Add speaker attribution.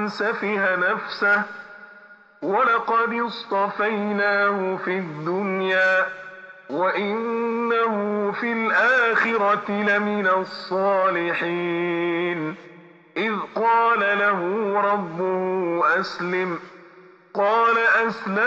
Speaker 1: سفه نفسه ولقد اصطفيناه في الدنيا وإنه في الآخرة لمن الصالحين إذ قال له ربه أسلم قال أسلمت